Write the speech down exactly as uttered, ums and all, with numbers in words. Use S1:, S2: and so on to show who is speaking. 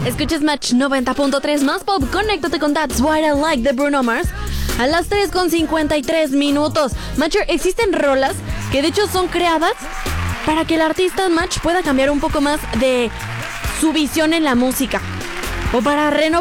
S1: Escuchas Match noventa punto tres más pop. Conéctate con That's What I Like de Bruno Mars a las tres con cincuenta y tres minutos. Matcher, existen rolas que de hecho son creadas para que el artista Match pueda cambiar un poco más de su visión en la música o para renovar